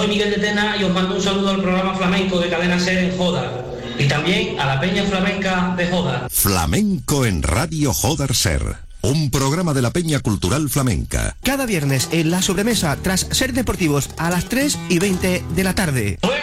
Soy Miguel de Tena y os mando un saludo al programa flamenco de Cadena Ser en Joda y también a la Peña Flamenca de Joda. Flamenco en Radio Joda Ser. Un programa de la Peña Cultural Flamenca. Cada viernes en la sobremesa tras Ser Deportivos a las 3:20 de la tarde.